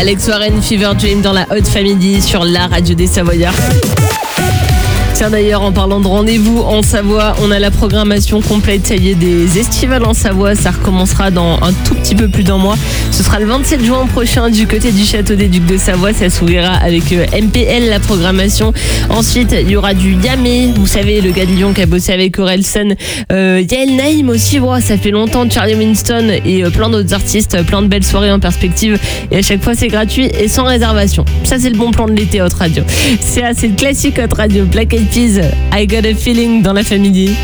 Alex Warren, Fever Dream dans la Hot Family sur la radio des Savoyards. Tiens d'ailleurs, en parlant de rendez-vous en Savoie, on a la programmation complète, ça y est, des estivales en Savoie. Ça recommencera dans un tout petit peu plus d'un mois. Ce sera le 27 juin prochain du côté du Château des Ducs de Savoie. Ça s'ouvrira avec MPL, la programmation. Ensuite, il y aura du Yamé, vous savez, le gars de Lyon qui a bossé avec Orelsan. Yael Naïm aussi, ça fait longtemps, Charlie Winston et plein d'autres artistes. Plein de belles soirées en perspective. Et à chaque fois, c'est gratuit et sans réservation. Ça, c'est le bon plan de l'été Hot Radio. C'est le classique Hot Radio. Black Eyed Peas, I Got a Feeling dans la famille.